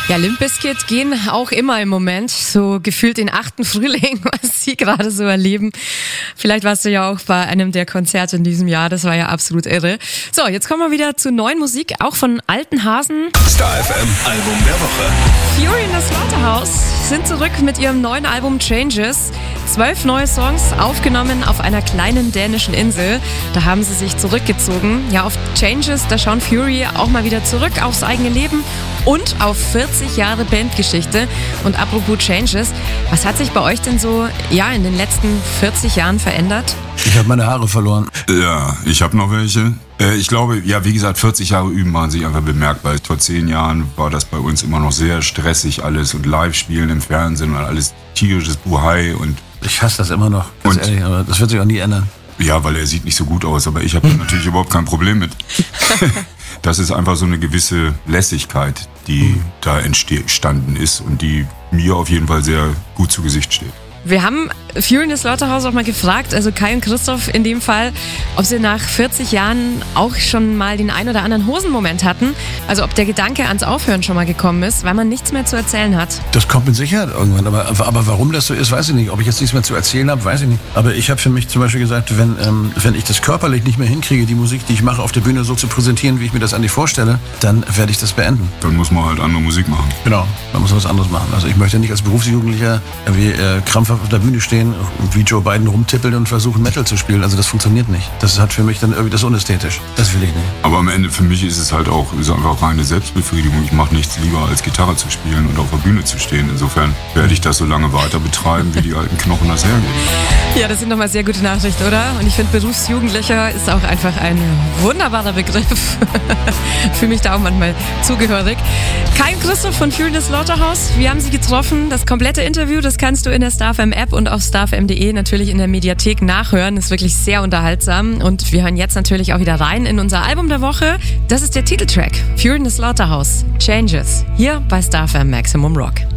Ja, Limp Bizkit gehen auch immer im Moment, so gefühlt den 8. Frühling, was sie gerade so erleben. Vielleicht warst du ja auch bei einem der Konzerte in diesem Jahr, das war ja absolut irre. So, jetzt kommen wir wieder zu neuen Musik, auch von alten Hasen. Star FM Album der Woche. Fury in the Slaughterhouse sind zurück mit ihrem neuen Album Changes. 12 neue Songs, aufgenommen auf einer kleinen dänischen Insel. Da haben sie sich zurückgezogen. Ja, auf Changes, da schauen Fury auch mal wieder zurück aufs eigene Leben und auf 40 Jahre Bandgeschichte. Und apropos Changes, was hat sich bei euch denn so in den letzten 40 Jahren verändert? Ich habe meine Haare verloren. Ja, ich habe noch welche. Ich glaube, wie gesagt, 40 Jahre üben waren sich einfach bemerkbar. Vor 10 Jahren war das bei uns immer noch sehr stressig alles und Live-Spielen im Fernsehen und alles tierisches Buhai. Und ich hasse das immer noch, ganz ehrlich, aber das wird sich auch nie ändern. Ja, weil er sieht nicht so gut aus, aber ich habe natürlich überhaupt kein Problem mit. Das ist einfach so eine gewisse Lässigkeit, die da entstanden ist und die mir auf jeden Fall sehr gut zu Gesicht steht. Wir haben Fury in the Slaughterhouse auch mal gefragt, also Kai und Christoph in dem Fall, ob sie nach 40 Jahren auch schon mal den ein oder anderen Hosenmoment hatten. Also ob der Gedanke ans Aufhören schon mal gekommen ist, weil man nichts mehr zu erzählen hat. Das kommt mit Sicherheit irgendwann, aber warum das so ist, weiß ich nicht. Ob ich jetzt nichts mehr zu erzählen habe, weiß ich nicht. Aber ich habe für mich zum Beispiel gesagt, wenn ich das körperlich nicht mehr hinkriege, die Musik, die ich mache, auf der Bühne so zu präsentieren, wie ich mir das eigentlich vorstelle, dann werde ich das beenden. Dann muss man halt andere Musik machen. Genau, man muss was anderes machen. Also ich möchte nicht als Berufsjugendlicher krampfhaft auf der Bühne stehen und wie Joe Biden rumtippeln und versuchen Metal zu spielen. Also das funktioniert nicht. Das hat für mich dann irgendwie das unästhetisch. Das will ich nicht. Aber am Ende für mich ist es halt auch einfach reine Selbstbefriedigung. Ich mache nichts lieber als Gitarre zu spielen und auf der Bühne zu stehen. Insofern werde ich das so lange weiter betreiben, wie die alten Knochen das hergeben. Ja, das sind nochmal sehr gute Nachrichten, oder? Und ich finde, Berufsjugendlicher ist auch einfach ein wunderbarer Begriff. Fühle mich da auch manchmal zugehörig. Kai und Christoph von Fury in the Slaughterhouse, wir haben sie getroffen. Das komplette Interview, das kannst du in der Star FM App und auf starfm.de natürlich in der Mediathek nachhören. Ist wirklich sehr unterhaltsam. Und wir hören jetzt natürlich auch wieder rein in unser Album der Woche. Das ist der Titeltrack, Fury in the Slaughterhouse, Changes, hier bei Star FM Maximum Rock.